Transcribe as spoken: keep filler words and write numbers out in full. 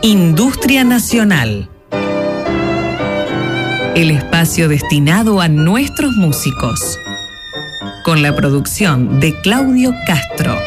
Industria Nacional. El espacio destinado a nuestros músicos. Con la producción de Claudio Castro.